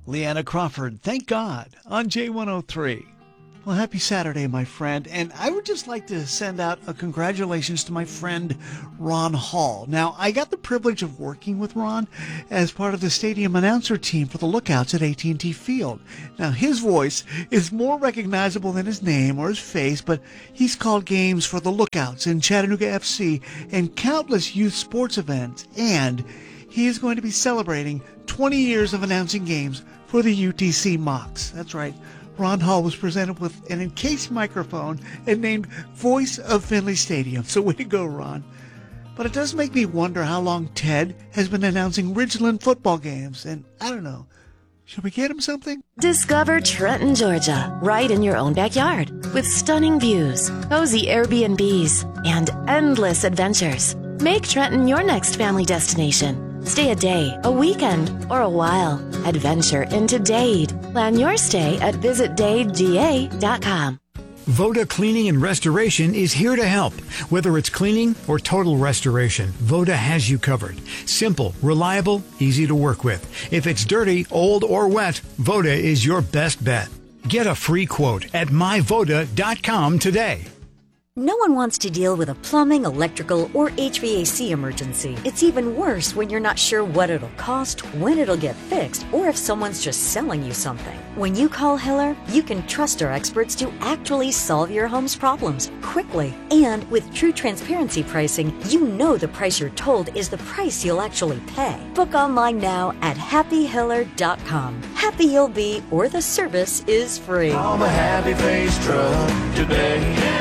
Leanna Crawford, Thank God, on J103. Well, happy Saturday, my friend. And I would just like to send out a congratulations to my friend Ron Hall. Now, I got the privilege of working with Ron as part of the stadium announcer team for the Lookouts at AT&T Field. Now, his voice is more recognizable than his name or his face, but he's called games for the Lookouts in Chattanooga FC and countless youth sports events. And he is going to be celebrating 20 years of announcing games for the UTC Mocs. That's right. Ron Hall was presented with an encased microphone and named Voice of Finley Stadium. So way to go, Ron. But it does make me wonder how long Ted has been announcing Ridgeland football games. And I don't know, should we get him something? Discover Trenton, Georgia, right in your own backyard. With stunning views, cozy Airbnbs, and endless adventures. Make Trenton your next family destination. Stay a day, a weekend, or a while. Adventure into Dade. Plan your stay at visitdadega.com. Voda Cleaning and Restoration is here to help. Whether it's cleaning or total restoration, Voda has you covered. Simple, reliable, easy to work with. If it's dirty, old, or wet, Voda is your best bet. Get a free quote at myvoda.com today. No one wants to deal with a plumbing, electrical, or HVAC emergency. It's even worse when you're not sure what it'll cost, when it'll get fixed, or if someone's just selling you something. When you call Hiller, you can trust our experts to actually solve your home's problems quickly. And with true transparency pricing, you know the price you're told is the price you'll actually pay. Book online now at happyhiller.com. Happy you'll be, or the service is free. I'm a happy face truck today.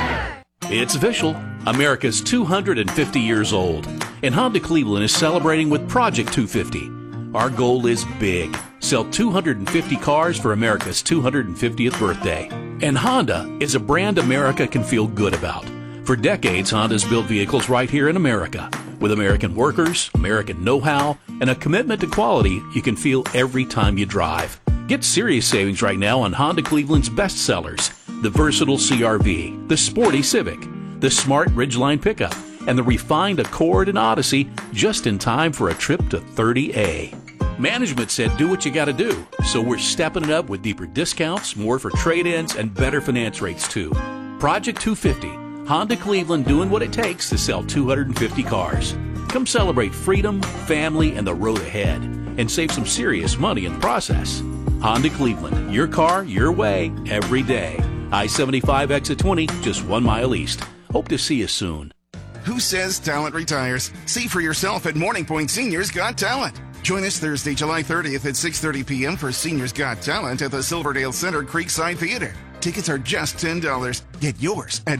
It's official. America's 250 years old, and Honda Cleveland is celebrating with Project 250. Our goal is big. Sell 250 cars for America's 250th birthday. And Honda is a brand America can feel good about. For decades, Honda's built vehicles right here in America. With American workers, American know-how, and a commitment to quality you can feel every time you drive. Get serious savings right now on Honda Cleveland's best sellers. The versatile CR-V, the sporty Civic, the smart Ridgeline pickup, and the refined Accord and Odyssey, just in time for a trip to 30A. Management said do what you gotta do, so we're stepping it up with deeper discounts, more for trade-ins, and better finance rates too. Project 250, Honda Cleveland doing what it takes to sell 250 cars. Come celebrate freedom, family, and the road ahead, and save some serious money in the process. Honda Cleveland, your car, your way, every day. I-75 exit 20, just 1 mile east. Hope to see you soon. Who says talent retires? See for yourself at Morning Point Seniors Got Talent. Join us Thursday, July 30th at 6:30 p.m. for Seniors Got Talent at the Silverdale Center Creekside Theater. Tickets are just $10. Get yours at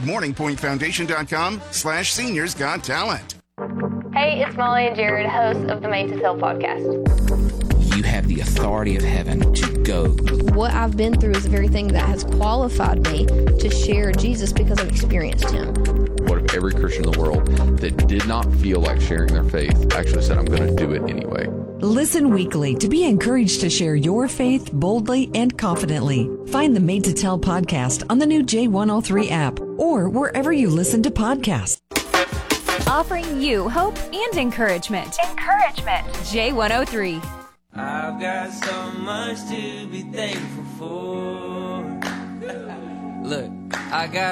morningpointfoundation.com/Seniors Got Talent. Hey, it's Molly and Jared, hosts of the Made to Sell podcast. You have the authority of heaven to go. What I've been through is the very thing that has qualified me to share Jesus because I've experienced him. What if every Christian in the world that did not feel like sharing their faith actually said, I'm going to do it anyway? Listen weekly to be encouraged to share your faith boldly and confidently. Find the Made to Tell podcast on the new J103 app or wherever you listen to podcasts. Offering you hope and encouragement. J103. I've got so much to be thankful for. Look, I got